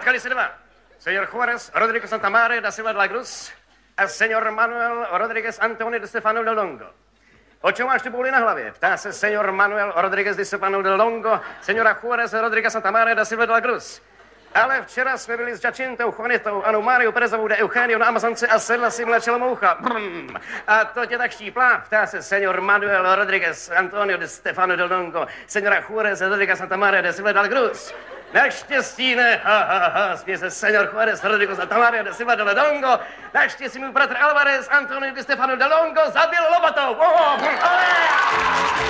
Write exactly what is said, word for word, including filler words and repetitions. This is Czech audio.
potkali se dva. Señor Juárez Rodríguez Santamaria da Silva de la Cruz a señor Manuel Rodríguez Antonio de Stefano del Longo. O čem máš ty bouly na hlavě? Ptá se señor Manuel Rodríguez de Stefano del Longo, señora Juárez Rodríguez Santamaria da Silva de la Cruz. Ale včera jsme byli s Jacintou, Juanitou, Anou Máriou Perezovou de Eugenio na Amazonce a sedla si mlečela moucha. Brum. A to tě tak štíplá? Ptá se señor Manuel Rodríguez Antonio de Stefano del Longo, señora Juárez Rodríguez Santamaria de Silva de la Cruz. Naštěstí ne, ha, ha, ha, směje se señor Juárez Rodríguez Santamaria de Silva de la Longo. Naštěstí můj bratr Alvarez Antonio de Stefano del Longo zabil lopatou. Oh, oh, oh.